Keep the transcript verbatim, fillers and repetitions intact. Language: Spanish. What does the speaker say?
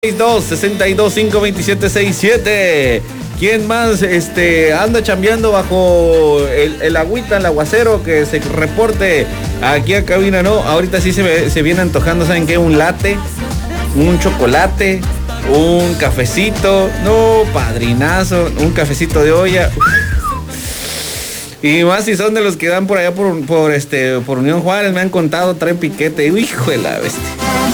dos, sesenta y dos, cinco veintisiete, sesenta y siete. ¿Quién más este, anda chambeando bajo el, el agüita, el aguacero? Que se reporte aquí a cabina, ¿no? Ahorita sí se, se viene antojando, ¿saben qué? Un latte, un chocolate, un cafecito. No, padrinazo, un cafecito de olla. Y más si son de los que dan por allá por, por, este, por Unión Juárez, me han contado, traen piquete. Hijo de la bestia.